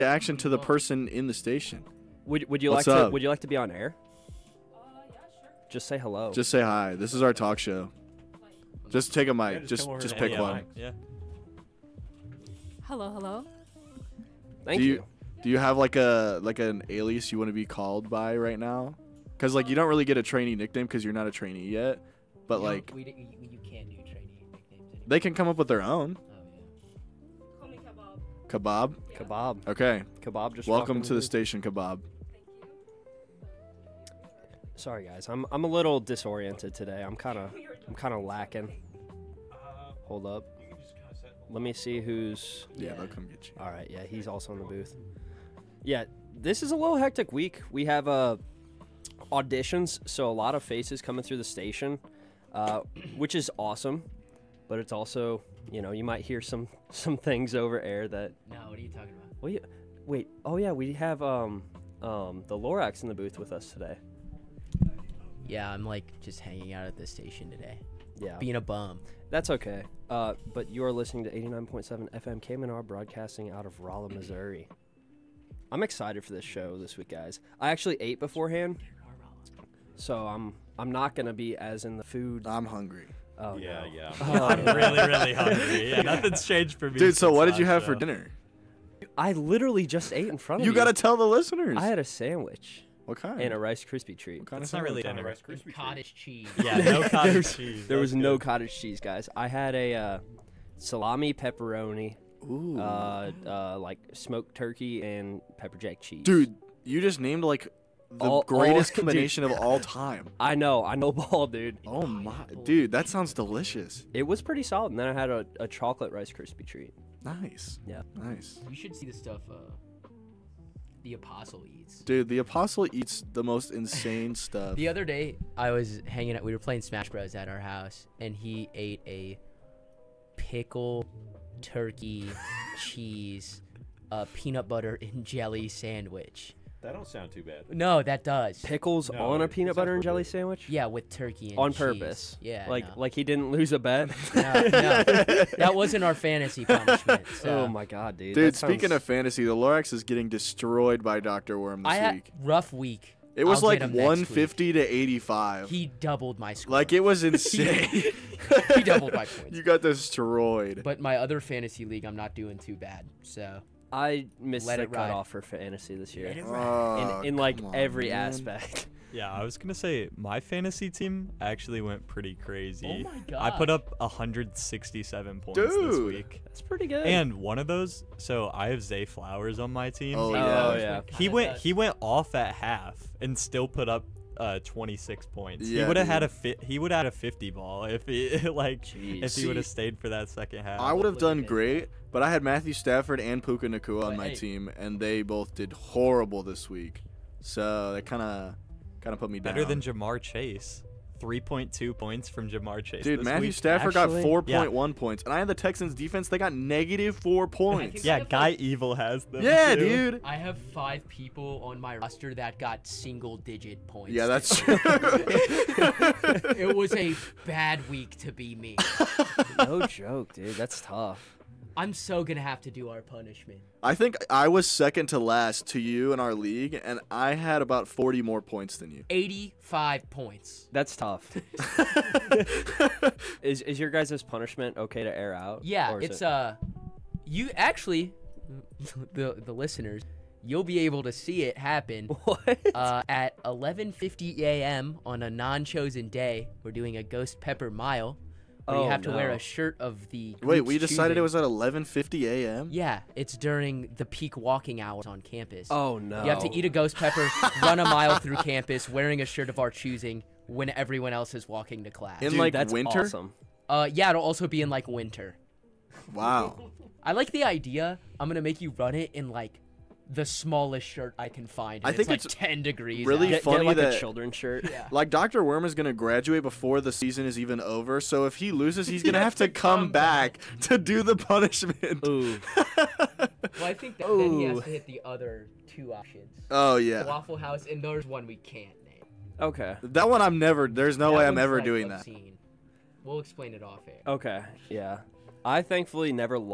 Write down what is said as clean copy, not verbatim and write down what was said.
reaction to the person in the station. Would you What's like up? to Would you like to be on air? Yeah, sure. Just say hello. Just say hi. This is our talk show. Just take a mic. Yeah, Just come over just and- pick yeah, one. Yeah. Hello, hello. Thank do you. Do you have like an alias you want to be called by right now? Because like you don't really get a trainee nickname because you're not a trainee yet. But You like don't- you can't do trainee nicknames anymore. they can come up with their own. Oh, yeah. Call me Kebab. Kebab. Kebab. Okay. Kebab. Just Welcome walked to the in station, Kebab. Thank you. Sorry guys, I'm a little disoriented today. I'm kind of lacking. Hold up. Let me see who's. Yeah, they'll come get you. All right. Yeah, he's also in the booth. Yeah, this is a little hectic week. We have auditions, so a lot of faces coming through the station, which is awesome. But it's also, you might hear some things over air that. No, what are you talking about? Wait. Oh yeah, we have the Lorax in the booth with us today. Yeah, I'm like just hanging out at the station today, Yeah. being a bum. That's okay. But you're listening to 89.7 FM KMNR broadcasting out of Rolla, Missouri. I'm excited for this show this week, guys. I actually ate beforehand, so I'm not gonna be as in the food. I'm hungry. Oh Yeah, no. yeah. Oh, I'm no. really hungry. Yeah, nothing's changed for me. Dude, so since what did you last have for show. dinner? I literally just ate in front of you. You gotta tell the listeners. I had a sandwich What kind? and a Rice Krispie treat. What kind That's of not really sandwich? dinner. Cottage cheese. Yeah, no cottage cheese. There was That's no good. cottage cheese, guys. I had a salami, pepperoni, Ooh. like smoked turkey and pepper jack cheese. Dude, you just named like the All- greatest dude. combination of all time. I know ball, dude. Oh my, dude, that sounds delicious. It was pretty solid. And then I had a chocolate Rice Krispie treat. Nice. Yeah. Nice. You should see the stuff the Apostle eats. Dude, the Apostle eats the most insane stuff. The other day, I was hanging out. We were playing Smash Bros. At our house, and he ate a pickle, turkey, cheese, peanut butter and jelly sandwich. That don't sound too bad. No, that does. Pickles No, on a it peanut sounds butter and pretty jelly good. sandwich? Yeah, with turkey and On cheese. purpose. Yeah. Like he didn't lose a bet. no, that wasn't our fantasy punishment. So. Oh my god, dude. Dude, that speaking sounds- of fantasy, the Lorax is getting destroyed by Dr. Worm this I had week. rough week. It was I'll like get him next 150 to 85. He doubled my score. Like it was insane. He doubled my points. You got destroyed. But my other fantasy league, I'm not doing too bad. So I missed Let the it ride. cutoff for fantasy this year. Oh, In like come on, every man. aspect. Yeah, I was gonna say my fantasy team actually went pretty crazy. Oh my God. I put up 167 points this Dude. week, That's pretty good. and one of those. So I have Zay Flowers on my team. Oh, Oh, yeah. yeah. He went off at half and still put up 26 points. Yeah, he would have had dude. he would have had a 50 ball if he like Jeez. if he would have See, stayed for that second half. I would have Look done at it. great, but I had Matthew Stafford and Puka Nakua on But my hey. team, and they both did horrible this week. So that kind of put me down. Better than Jamar Chase. 3.2 points from Jamar Chase. Dude, this Matthew week. Stafford Actually? got 4.1 points, and I had the Texans defense. They got -4 points. Yeah, Guy Evil has them. Yeah, too. dude. I have 5 people on my roster that got single-digit points. Yeah, that's true. It was a bad week to be me. No joke, dude. That's tough. I'm so gonna have to do our punishment. I think I was second to last to you in our league, and I had about 40 more points than you. 85 points. That's tough. Is your guys' punishment okay to air out? Yeah, Or is it's it- you actually, the listeners, you'll be able to see it happen. What? At 11:50 a.m. on a non-chosen day. We're doing a Ghost Pepper Mile, where you Oh, have to wear no. a shirt of the. Wait, group's we decided it choosing. was at 11:50 a.m.? Yeah, it's during the peak walking hours on campus. Oh no. You have to eat a ghost pepper, run a mile through campus, wearing a shirt of our choosing when everyone else is walking to class. In Dude, like that's winter? Awesome. Yeah, it'll also be in like winter. Wow. I like the idea. I'm gonna make you run it in like the smallest shirt I can find. I and think it's it's like 10 degrees. really out. Get funny like that- a children's shirt. Yeah. Like Dr. Worm is gonna graduate before the season is even over, so if he loses, he's gonna have to come back to do the punishment. Ooh. Well, I think that then he has Ooh. to hit the other 2 options. Oh yeah, Waffle House, and there's one we can't name. Okay. that one I'm never. There's no That way I'm one's, ever like, doing that. obscene. We'll explain it off air. Okay. Yeah. I thankfully never